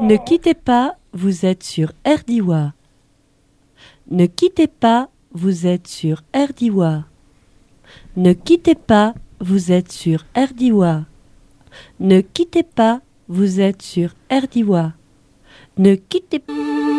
Ne quittez pas, vous êtes sur RDIWA. Ne quittez pas, vous êtes sur RDIWA. Ne quittez pas, vous êtes sur RDIWA. Ne quittez pas, vous êtes sur RDIWA. Ne quittez pas.